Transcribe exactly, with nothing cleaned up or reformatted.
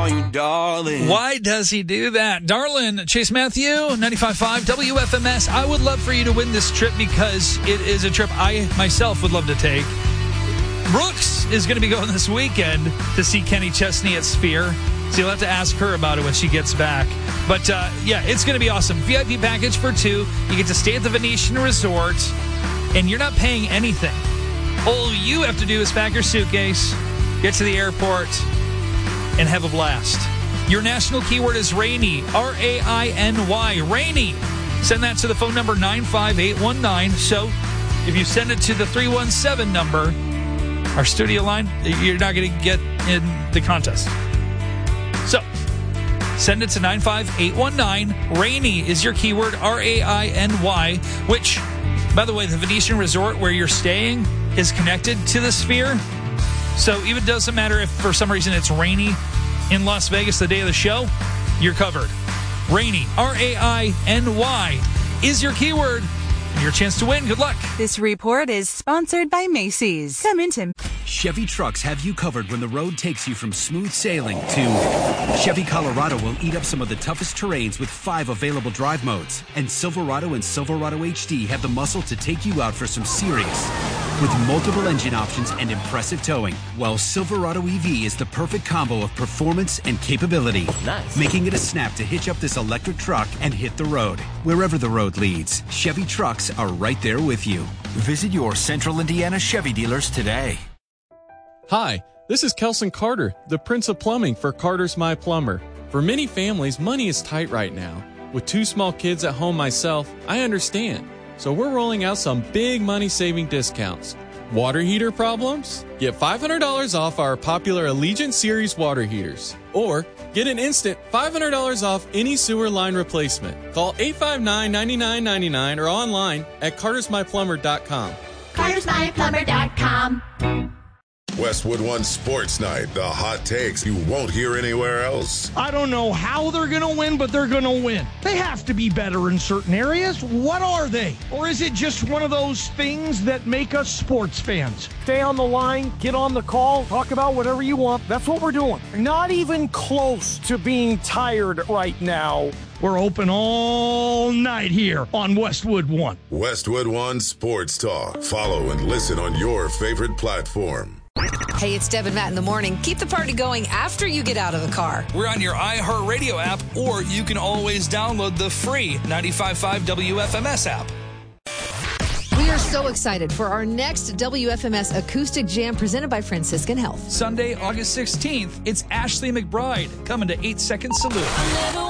call you darling. Why does he do that? Darlin, Chase Matthew, ninety-five point five W F M S. I would love for you to win this trip because it is a trip I myself would love to take. Brooks is going to be going this weekend to see Kenny Chesney at Sphere. So you'll have to ask her about it when she gets back. But, uh, yeah, it's going to be awesome. V I P package for two. You get to stay at the Venetian Resort, and you're not paying anything. All you have to do is pack your suitcase, get to the airport, and have a blast. Your national keyword is rainy, R A I N Y, rainy. Send that to the phone number nine five eight one nine. So if you send it to the three one seven number, our studio line, you're not going to get in the contest. So send it to nine five eight one nine. Rainy is your keyword, R A I N Y, which, by the way, the Venetian Resort where you're staying is connected to the Sphere. So even doesn't matter if for some reason it's rainy in Las Vegas the day of the show, you're covered. Rainy, R A I N Y, is your keyword. And your chance to win. Good luck. This report is sponsored by Macy's. Come into Chevy trucks have you covered when the road takes you from smooth sailing to Chevy Colorado will eat up some of the toughest terrains with five available drive modes. And Silverado and Silverado H D have the muscle to take you out for some serious with multiple engine options and impressive towing. While Silverado E V is the perfect combo of performance and capability. Nice. Making it a snap to hitch up this electric truck and hit the road. Wherever the road leads, Chevy trucks are right there with you. Visit your Central Indiana Chevy dealers today. Hi, this is Kelson Carter, the Prince of Plumbing for Carter's My Plumber. For many families, money is tight right now. With two small kids at home myself, I understand. So we're rolling out some big money-saving discounts. Water heater problems? Get five hundred dollars off our popular Allegiant Series water heaters. Or get an instant five hundred dollars off any sewer line replacement. Call eight five nine, nine nine nine nine or online at carters my plumber dot com. carters my plumber dot com. Westwood One Sports Night, the hot takes you won't hear anywhere else. I don't know how they're going to win, but they're going to win. They have to be better in certain areas. What are they? Or is it just one of those things that make us sports fans? Stay on the line, get on the call, talk about whatever you want. That's what we're doing. Not even close to being tired right now. We're open all night here on Westwood One. Westwood One Sports Talk. Follow and listen on your favorite platform. Hey, it's Deb and Matt in the morning. Keep the party going after you get out of the car. We're on your iHeartRadio app, or you can always download the free ninety-five point five W F M S app. We are so excited for our next W F M S Acoustic Jam presented by Franciscan Health. Sunday, August sixteenth, it's Ashley McBride coming to eight second Salute.